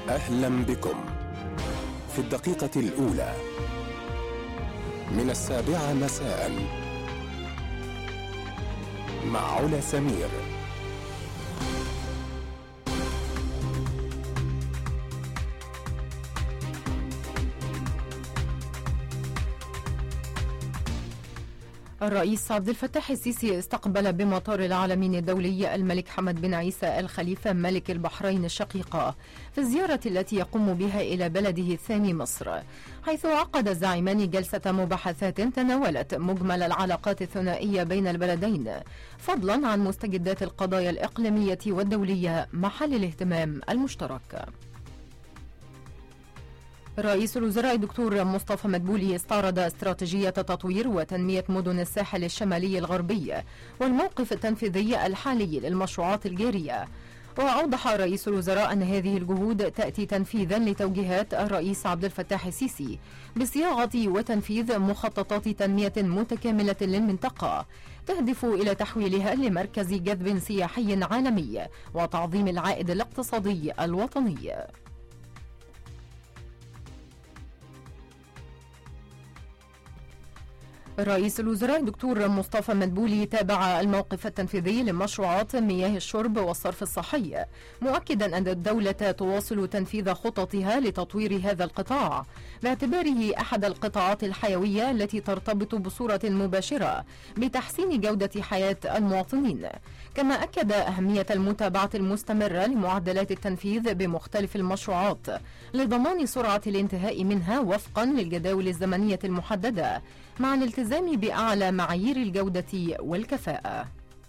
أهلا بكم في الدقيقة الأولى من 7:00 مساء مع علا سمير. الرئيس عبد الفتاح السيسي استقبل بمطار العالمين الدولي الملك حمد بن عيسى الخليفة ملك البحرين الشقيقة في الزيارة التي يقوم بها إلى بلده الثاني مصر، حيث عقد الزعيمان جلسة مباحثات تناولت مجمل العلاقات الثنائية بين البلدين، فضلا عن مستجدات القضايا الإقليمية والدولية محل الاهتمام المشترك. رئيس الوزراء الدكتور مصطفى مدبولي استعرض استراتيجية تطوير وتنمية مدن الساحل الشمالي الغربي والموقف التنفيذي الحالي للمشروعات الجارية. وأوضح رئيس الوزراء أن هذه الجهود تأتي تنفيذا لتوجيهات الرئيس عبد الفتاح السيسي بصياغة وتنفيذ مخططات تنمية متكاملة للمنطقة تهدف إلى تحويلها لمركز جذب سياحي عالمي وتعظيم العائد الاقتصادي الوطني. رئيس الوزراء دكتور مصطفى مدبولي تابع الموقف التنفيذي لمشروعات مياه الشرب والصرف الصحي، مؤكدا أن الدولة تواصل تنفيذ خططها لتطوير هذا القطاع باعتباره أحد القطاعات الحيوية التي ترتبط بصورة مباشرة بتحسين جودة حياة المواطنين. كما أكد أهمية المتابعة المستمرة لمعدلات التنفيذ بمختلف المشروعات لضمان سرعة الانتهاء منها وفقا للجداول الزمنية المحددة مع الالتزام بأعلى معايير الجودة والكفاءة.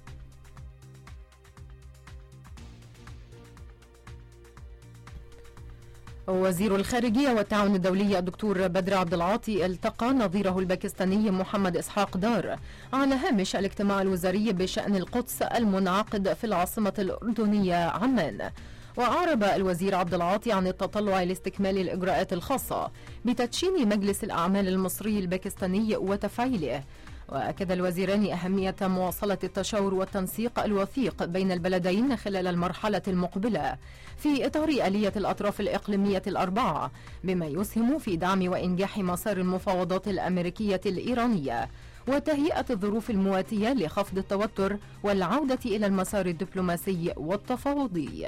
وزير الخارجية والتعاون الدولي الدكتور بدر عبد العاطي التقى نظيره الباكستاني محمد إسحاق دار على هامش الاجتماع الوزاري بشأن القدس المنعقد في العاصمة الأردنية عمان. وأعرب الوزير عبد العاطي عن التطلع لاستكمال الإجراءات الخاصة بتدشين مجلس الأعمال المصري الباكستاني وتفعيله. وأكد الوزيران أهمية مواصلة التشاور والتنسيق الوثيق بين البلدين خلال المرحلة المقبلة في إطار آلية الأطراف الإقليمية الأربعة، بما يسهم في دعم وإنجاح مسار المفاوضات الأمريكية الإيرانية وتهيئة الظروف المواتية لخفض التوتر والعودة إلى المسار الدبلوماسي والتفاوضي.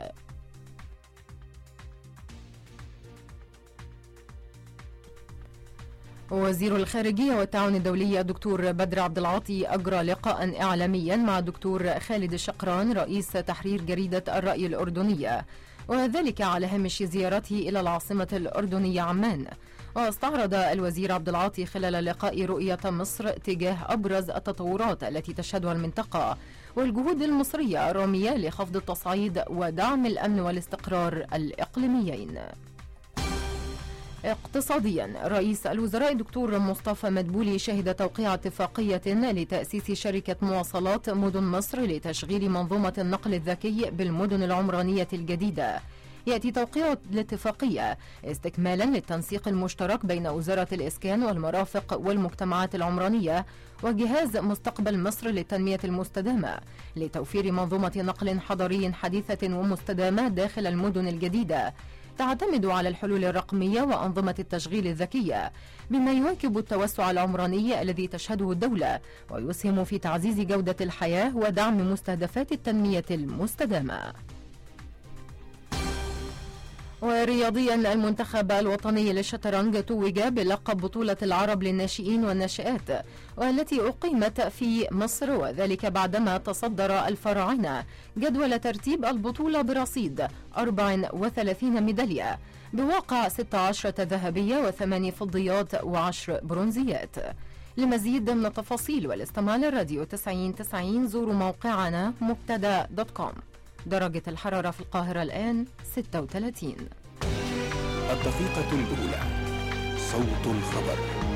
وزير الخارجية والتعاون الدولي الدكتور بدر عبد العاطي أجرى لقاء إعلاميا مع الدكتور خالد الشقران رئيس تحرير جريدة الرأي الأردنية، وذلك على هامش زيارته إلى العاصمة الأردنية عمان. واستعرض الوزير عبد العاطي خلال اللقاء رؤية مصر تجاه أبرز التطورات التي تشهدها المنطقة والجهود المصرية الرامية لخفض التصعيد ودعم الأمن والاستقرار الإقليميين. اقتصاديا، رئيس الوزراء الدكتور مصطفى مدبولي شهد توقيع اتفاقية لتأسيس شركة مواصلات مدن مصر لتشغيل منظومة النقل الذكي بالمدن العمرانية الجديدة. يأتي توقيع الاتفاقية استكمالا للتنسيق المشترك بين وزارة الإسكان والمرافق والمجتمعات العمرانية وجهاز مستقبل مصر للتنمية المستدامة لتوفير منظومة نقل حضري حديثة ومستدامة داخل المدن الجديدة تعتمد على الحلول الرقمية وأنظمة التشغيل الذكية، بما يواكب التوسع العمراني الذي تشهده الدولة ويسهم في تعزيز جودة الحياة ودعم مستهدفات التنمية المستدامة. ورياضيا، المنتخب الوطني للشطرنج توج بلقب بطولة العرب للناشئين والناشئات والتي أقيمت في مصر، وذلك بعدما تصدر الفراعنة جدول ترتيب البطولة برصيد 34 ميدالية بواقع 16 ذهبية و8 فضيات و10 برونزيات. لمزيد من التفاصيل والاستماع للراديو 90 زوروا موقعنا مبتدا.com. درجة الحرارة في القاهرة الآن 36. الدقيقة الأولى، صوت الخبر.